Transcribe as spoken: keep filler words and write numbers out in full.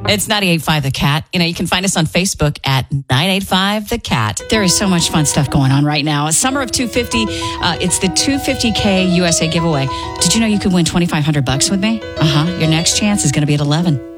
It's ninety-eight point five The Cat. You know, you can find us on Facebook at nine eight five The Cat. There is so much fun stuff going on right now. Summer of two fifty. Uh, it's the two fifty K U S A giveaway. Did you know you could win twenty-five hundred bucks with me? Uh-huh. Your next chance is going to be at eleven.